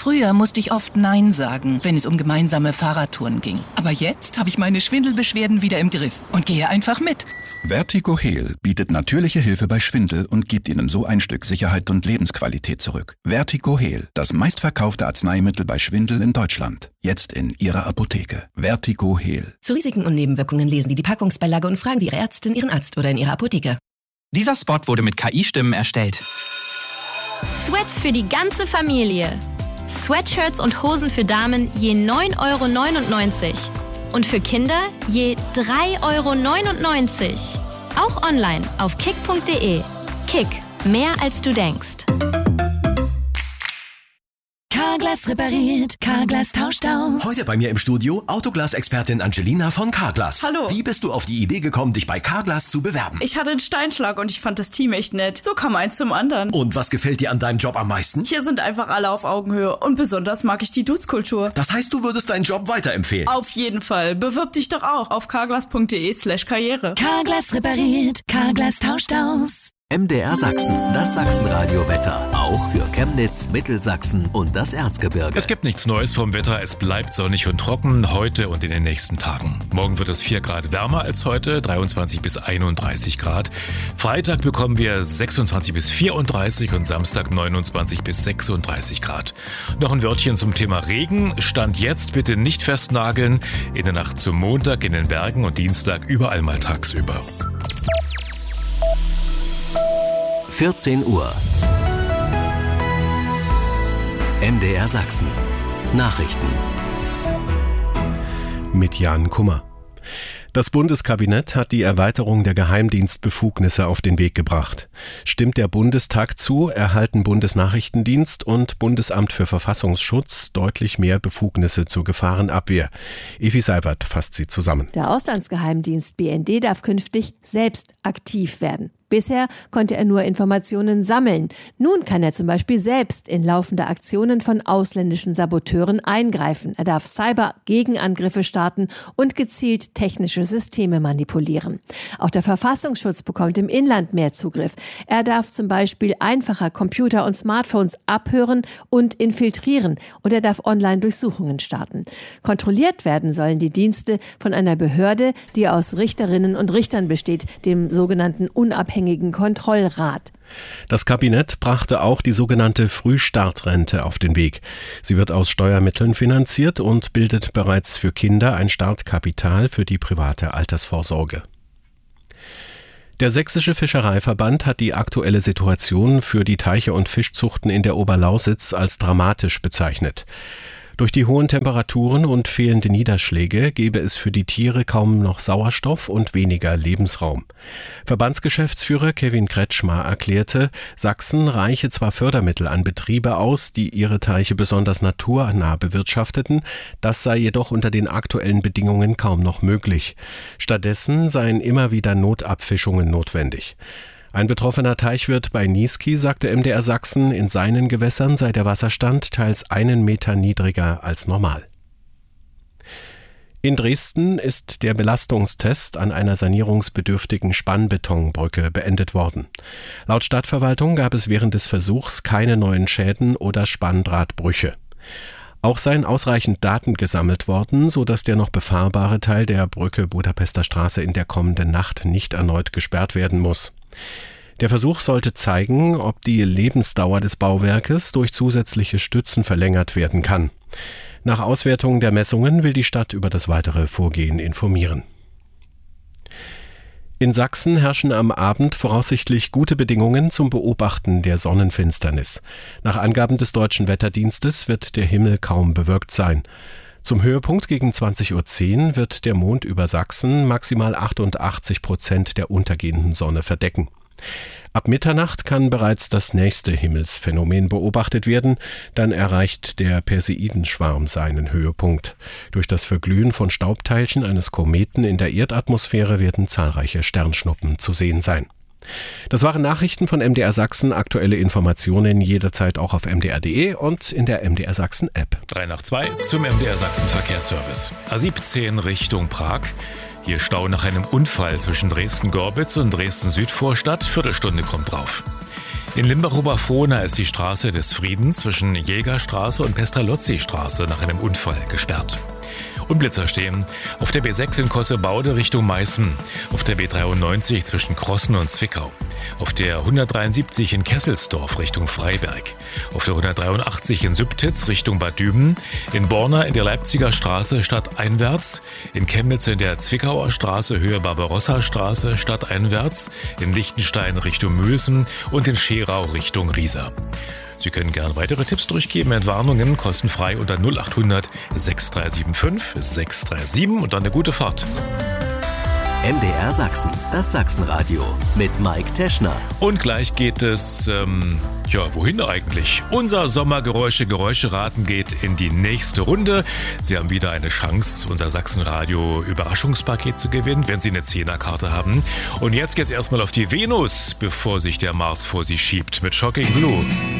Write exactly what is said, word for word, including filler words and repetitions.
Früher musste ich oft Nein sagen, wenn es um gemeinsame Fahrradtouren ging. Aber jetzt habe ich meine Schwindelbeschwerden wieder im Griff und gehe einfach mit. Vertigo Heal bietet natürliche Hilfe bei Schwindel und gibt Ihnen so ein Stück Sicherheit und Lebensqualität zurück. Vertigo Heal, das meistverkaufte Arzneimittel bei Schwindel in Deutschland. Jetzt in Ihrer Apotheke. Vertigo Heal. Zu Risiken und Nebenwirkungen lesen Sie die Packungsbeilage und fragen Sie Ihre Ärztin, Ihren Arzt oder in Ihrer Apotheke. Dieser Spot wurde mit K I-Stimmen erstellt. Sweats für die ganze Familie. Sweatshirts und Hosen für Damen je neun Euro neunundneunzig. Und für Kinder je drei Euro neunundneunzig. Auch online auf kick punkt de. Kick, mehr als du denkst. Carglass repariert, Carglass tauscht aus. Heute bei mir im Studio Autoglas-Expertin Angelina von Carglass. Hallo. Wie bist du auf die Idee gekommen, dich bei Carglass zu bewerben? Ich hatte einen Steinschlag und ich fand das Team echt nett. So kam eins zum anderen. Und was gefällt dir an deinem Job am meisten? Hier sind einfach alle auf Augenhöhe und besonders mag ich die Dudes-Kultur. Das heißt, du würdest deinen Job weiterempfehlen? Auf jeden Fall. Bewirb dich doch auch auf carglass punkt de slash karriere. Carglass repariert, Carglass tauscht aus. M D R Sachsen, das Sachsenradio-Wetter. Auch für Chemnitz, Mittelsachsen und das Erzgebirge. Es gibt nichts Neues vom Wetter. Es bleibt sonnig und trocken heute und in den nächsten Tagen. Morgen wird es vier Grad wärmer als heute, dreiundzwanzig bis einunddreißig Grad. Freitag bekommen wir sechsundzwanzig bis vierunddreißig und Samstag neunundzwanzig bis sechsunddreißig Grad. Noch ein Wörtchen zum Thema Regen. Stand jetzt bitte nicht festnageln. In der Nacht zum Montag in den Bergen und Dienstag überall mal tagsüber. vierzehn Uhr. M D R Sachsen. Nachrichten. Mit Jan Kummer. Das Bundeskabinett hat die Erweiterung der Geheimdienstbefugnisse auf den Weg gebracht. Stimmt der Bundestag zu, erhalten Bundesnachrichtendienst und Bundesamt für Verfassungsschutz deutlich mehr Befugnisse zur Gefahrenabwehr. Evi Seibert fasst sie zusammen. Der Auslandsgeheimdienst B N D darf künftig selbst aktiv werden. Bisher konnte er nur Informationen sammeln. Nun kann er zum Beispiel selbst in laufende Aktionen von ausländischen Saboteuren eingreifen. Er darf Cyber-Gegenangriffe starten und gezielt technische Systeme manipulieren. Auch der Verfassungsschutz bekommt im Inland mehr Zugriff. Er darf zum Beispiel einfacher Computer und Smartphones abhören und infiltrieren. Und er darf Online-Durchsuchungen starten. Kontrolliert werden sollen die Dienste von einer Behörde, die aus Richterinnen und Richtern besteht, dem sogenannten unabhängigen Kontrollrat. Das Kabinett brachte auch die sogenannte Frühstartrente auf den Weg. Sie wird aus Steuermitteln finanziert und bildet bereits für Kinder ein Startkapital für die private Altersvorsorge. Der Sächsische Fischereiverband hat die aktuelle Situation für die Teiche und Fischzuchten in der Oberlausitz als dramatisch bezeichnet. Durch die hohen Temperaturen und fehlende Niederschläge gebe es für die Tiere kaum noch Sauerstoff und weniger Lebensraum. Verbandsgeschäftsführer Kevin Kretschmar erklärte, Sachsen reiche zwar Fördermittel an Betriebe aus, die ihre Teiche besonders naturnah bewirtschafteten, das sei jedoch unter den aktuellen Bedingungen kaum noch möglich. Stattdessen seien immer wieder Notabfischungen notwendig. Ein betroffener Teichwirt bei Niesky sagte M D R Sachsen, in seinen Gewässern sei der Wasserstand teils einen Meter niedriger als normal. In Dresden ist der Belastungstest an einer sanierungsbedürftigen Spannbetonbrücke beendet worden. Laut Stadtverwaltung gab es während des Versuchs keine neuen Schäden oder Spanndrahtbrüche. Auch seien ausreichend Daten gesammelt worden, sodass der noch befahrbare Teil der Brücke Budapester Straße in der kommenden Nacht nicht erneut gesperrt werden muss. Der Versuch sollte zeigen, ob die Lebensdauer des Bauwerkes durch zusätzliche Stützen verlängert werden kann. Nach Auswertung der Messungen will die Stadt über das weitere Vorgehen informieren. In Sachsen herrschen am Abend voraussichtlich gute Bedingungen zum Beobachten der Sonnenfinsternis. Nach Angaben des Deutschen Wetterdienstes wird der Himmel kaum bewölkt sein. Zum Höhepunkt gegen zwanzig Uhr zehn wird der Mond über Sachsen maximal achtundachtzig Prozent der untergehenden Sonne verdecken. Ab Mitternacht kann bereits das nächste Himmelsphänomen beobachtet werden, dann erreicht der Perseidenschwarm seinen Höhepunkt. Durch das Verglühen von Staubteilchen eines Kometen in der Erdatmosphäre werden zahlreiche Sternschnuppen zu sehen sein. Das waren Nachrichten von M D R Sachsen. Aktuelle Informationen jederzeit auch auf m d r punkt d e und in der M D R Sachsen App. drei nach zwei zum M D R Sachsen Verkehrsservice. A siebzehn Richtung Prag. Hier Stau nach einem Unfall zwischen Dresden-Gorbitz und Dresden-Südvorstadt. Viertelstunde kommt drauf. In Limbach-Oberfrohna ist die Straße des Friedens zwischen Jägerstraße und Pestalozzi-Straße nach einem Unfall gesperrt. Und Blitzer stehen auf der B sechs in Kossebaude Richtung Meißen, auf der B dreiundneunzig zwischen Krossen und Zwickau, auf der hundertdreiundsiebzig in Kesselsdorf Richtung Freiberg, auf der hundertdreiundachtzig in Sübtitz Richtung Bad Düben, in Borna in der Leipziger Straße stadteinwärts, in Chemnitz in der Zwickauer Straße Höhe Barbarossa-Straße stadteinwärts, in Lichtenstein Richtung Mülsen und in Scherau Richtung Riesa. Sie können gern weitere Tipps durchgeben, Entwarnungen kostenfrei unter null acht hundert sechs drei sieben fünf sechs drei sieben und dann eine gute Fahrt. M D R Sachsen, das Sachsenradio mit Mike Teschner. Und gleich geht es, ähm, ja, wohin eigentlich? Unser Sommergeräusche-Geräusche-Raten geht in die nächste Runde. Sie haben wieder eine Chance, unser Sachsenradio-Überraschungspaket zu gewinnen, wenn Sie eine Zehnerkarte haben. Und jetzt geht's erstmal auf die Venus, bevor sich der Mars vor Sie schiebt mit Shocking Blue.